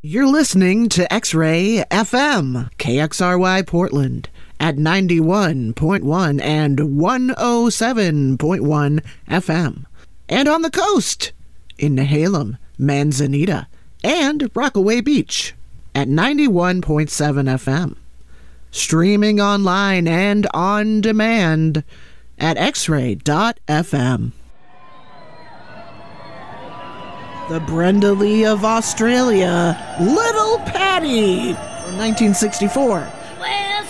You're listening to X-Ray FM, KXRY Portland at 91.1 and 107.1 FM. And on the coast in Nehalem, Manzanita, and Rockaway Beach at 91.7 FM. Streaming online and on demand at xray.fm. The Brenda Lee of Australia, Little Pattie, from 1964.